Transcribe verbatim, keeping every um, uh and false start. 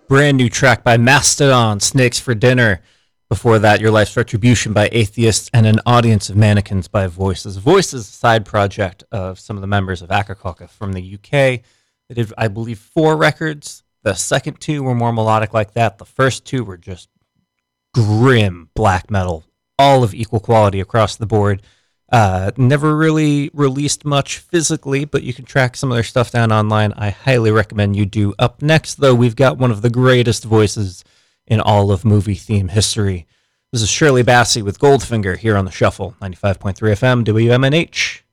brand new track by Mastodon, Snakes for Dinner. Before that, Your Life's Retribution by Atheists, and An Audience of Mannequins by Voices. Voices, a side project of some of the members of Akakalka from the U K. They did, I believe, four records. The second two were more melodic like that. The first two were just grim black metal, all of equal quality across the board. Uh, never really released much physically, but you can track some of their stuff down online. I highly recommend you do. Up next, though, we've got one of the greatest voices in all of movie theme history. This is Shirley Bassey with Goldfinger here on The Shuffle, ninety-five point three F M, W M N H.